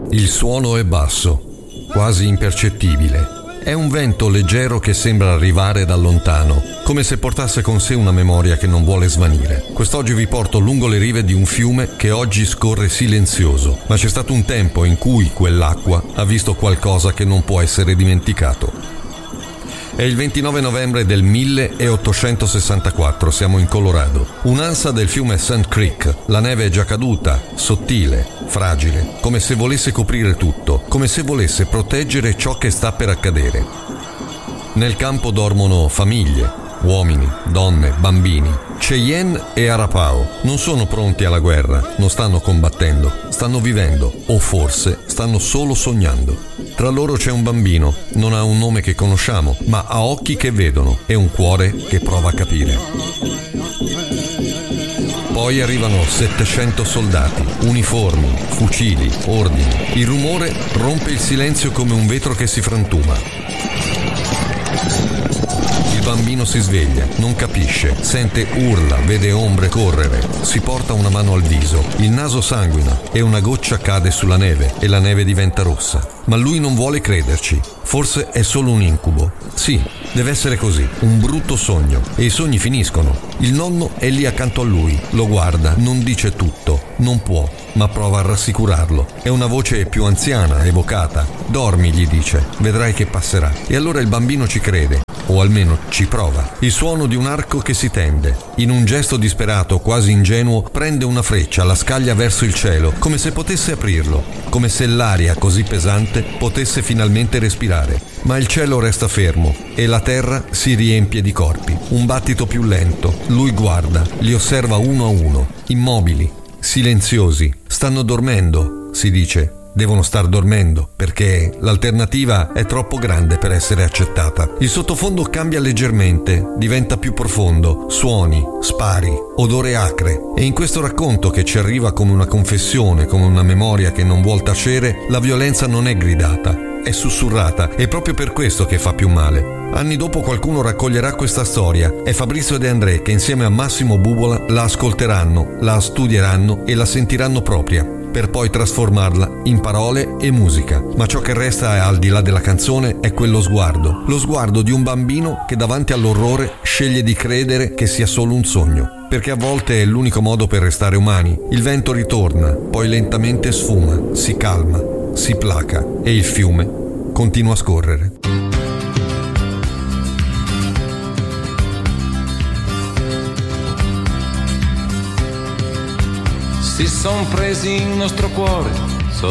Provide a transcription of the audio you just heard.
Il suono è basso, quasi impercettibile. È un vento leggero che sembra arrivare da lontano, come se portasse con sé una memoria che non vuole svanire. Quest'oggi vi porto lungo le rive di un fiume che oggi scorre silenzioso, ma c'è stato un tempo in cui quell'acqua ha visto qualcosa che non può essere dimenticato. È il 29 novembre del 1864, siamo in Colorado. Un'ansa del fiume Sand Creek, la neve è già caduta, sottile, fragile, come se volesse coprire tutto, come se volesse proteggere ciò che sta per accadere. Nel campo dormono famiglie, uomini, donne, bambini. Cheyenne e Arapaho non sono pronti alla guerra, non stanno combattendo, stanno vivendo, o forse stanno solo sognando. Tra loro c'è un bambino, non ha un nome che conosciamo, ma ha occhi che vedono e un cuore che prova a capire. Poi arrivano 700 soldati, uniformi, fucili, ordini. Il rumore rompe il silenzio come un vetro che si frantuma. Il bambino si sveglia, non capisce, sente urla, vede ombre correre, si porta una mano al viso, il naso sanguina e una goccia cade sulla neve e la neve diventa rossa. Ma lui non vuole crederci, forse è solo un incubo. Sì, deve essere così, un brutto sogno, e i sogni finiscono. Il nonno è lì accanto a lui, lo guarda, non dice tutto, non può, ma prova a rassicurarlo. È una voce più anziana, evocata. Dormi, gli dice, vedrai che passerà. E allora il bambino ci crede, o almeno ci prova. Il suono di un arco che si tende. In un gesto disperato, quasi ingenuo, prende una freccia, la scaglia verso il cielo, come se potesse aprirlo, come se l'aria così pesante potesse finalmente respirare. Ma il cielo resta fermo e la terra si riempie di corpi. Un battito più lento. Lui guarda, li osserva uno a uno, immobili, silenziosi. Stanno dormendo, si dice. Devono star dormendo, perché l'alternativa è troppo grande per essere accettata. Il sottofondo cambia leggermente, diventa più profondo, suoni, spari, odore acre. E in questo racconto che ci arriva come una confessione, come una memoria che non vuol tacere, la violenza non è gridata, è sussurrata, e proprio per questo che fa più male. Anni dopo qualcuno raccoglierà questa storia. È Fabrizio De André che insieme a Massimo Bubola la ascolteranno, la studieranno e la sentiranno propria, per poi trasformarla in parole e musica. Ma ciò che resta al di là della canzone è quello sguardo. Lo sguardo di un bambino che davanti all'orrore sceglie di credere che sia solo un sogno. Perché a volte è l'unico modo per restare umani. Il vento ritorna, poi lentamente sfuma, si calma, si placa e il fiume continua a scorrere. Si son presi il nostro cuore